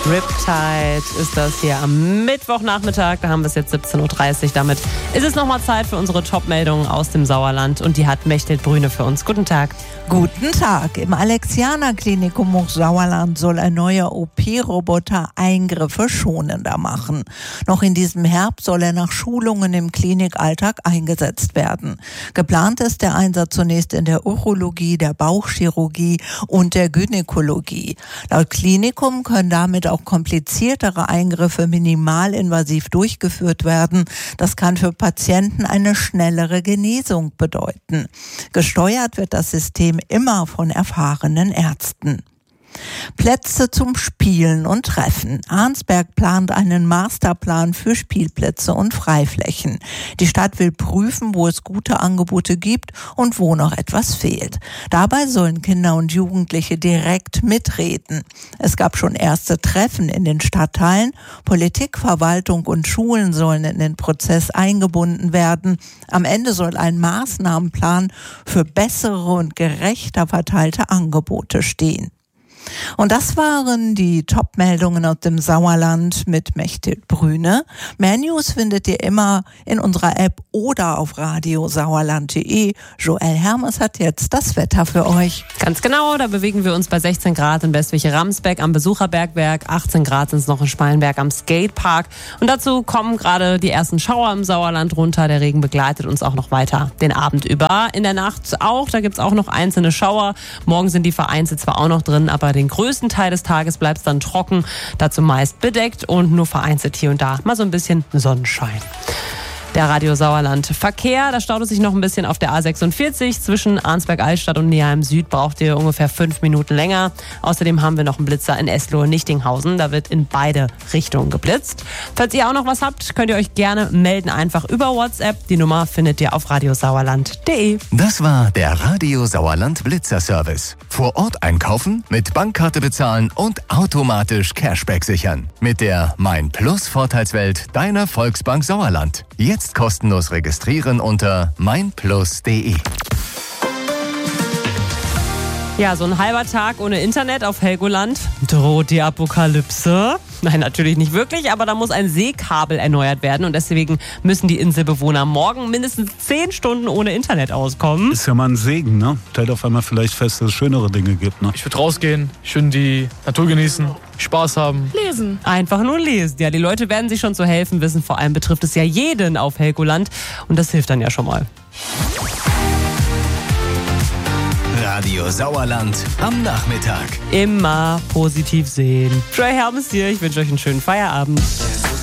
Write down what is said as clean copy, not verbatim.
Riptide ist das hier am Mittwochnachmittag. Da haben wir es jetzt 17.30 Uhr. Damit ist es nochmal Zeit für unsere Top-Meldungen aus dem Sauerland. Und die hat Mechthild Brüne für uns. Guten Tag. Guten Tag. Im Alexianer-Klinikum Hochsauerland soll ein neuer OP-Roboter Eingriffe schonender machen. Noch in diesem Herbst soll er nach Schulungen im Klinikalltag eingesetzt werden. Geplant ist der Einsatz zunächst in der Urologie, der Bauchchirurgie und der Gynäkologie. Laut Klinikum können damit auch kompliziertere Eingriffe minimalinvasiv durchgeführt werden. Das kann für Patienten eine schnellere Genesung bedeuten. Gesteuert wird das System immer von erfahrenen Ärzten. Plätze zum Spielen und Treffen. Arnsberg plant einen Masterplan für Spielplätze und Freiflächen. Die Stadt will prüfen, wo es gute Angebote gibt und wo noch etwas fehlt. Dabei sollen Kinder und Jugendliche direkt mitreden. Es gab schon erste Treffen in den Stadtteilen. Politik, Verwaltung und Schulen sollen in den Prozess eingebunden werden. Am Ende soll ein Maßnahmenplan für bessere und gerechter verteilte Angebote stehen. Und das waren die Top-Meldungen aus dem Sauerland mit Mechthild Brüne. Mehr News findet ihr immer in unserer App oder auf radiosauerland.de. Joel Hermes hat jetzt das Wetter für euch. Ganz genau, da bewegen wir uns bei 16 Grad in Westwig-Ramsbeck am Besucherbergwerk, 18 Grad sind es noch in Speyenberg am Skatepark. Und dazu kommen gerade die ersten Schauer im Sauerland runter. Der Regen begleitet uns auch noch weiter den Abend über. In der Nacht auch, da gibt es auch noch einzelne Schauer. Morgen sind die vereinzelt zwar auch noch drin, aber den größten Teil des Tages bleibt es dann trocken, dazu meist bedeckt und nur vereinzelt hier und da mal so ein bisschen Sonnenschein. Der Radio Sauerland Verkehr, da staut es sich noch ein bisschen auf der A46 zwischen Arnsberg-Altstadt und Neheim Süd, braucht ihr ungefähr 5 Minuten länger. Außerdem haben wir noch einen Blitzer in Eslohe-Nichtinghausen, da wird in beide Richtungen geblitzt. Falls ihr auch noch was habt, könnt ihr euch gerne melden, einfach über WhatsApp. Die Nummer findet ihr auf radiosauerland.de. Das war der Radio Sauerland Blitzer-Service. Vor Ort einkaufen, mit Bankkarte bezahlen und automatisch Cashback sichern. Mit der Mein Plus Vorteilswelt deiner Volksbank Sauerland. Jetzt kostenlos registrieren unter meinplus.de. Ja, so ein halber Tag ohne Internet auf Helgoland. Droht die Apokalypse? Nein, natürlich nicht wirklich, aber da muss ein Seekabel erneuert werden und deswegen müssen die Inselbewohner morgen mindestens 10 Stunden ohne Internet auskommen. Ist ja mal ein Segen, ne? Stellt auf einmal vielleicht fest, dass es schönere Dinge gibt, ne? Ich würde rausgehen, schön die Natur genießen, Spaß haben. Lesen. Einfach nur lesen. Ja, die Leute werden sich schon zu helfen wissen. Vor allem betrifft es ja jeden auf Helgoland und das hilft dann ja schon mal. Radio Sauerland am Nachmittag. Immer positiv sehen. Joel Hermes hier, ich wünsche euch einen schönen Feierabend.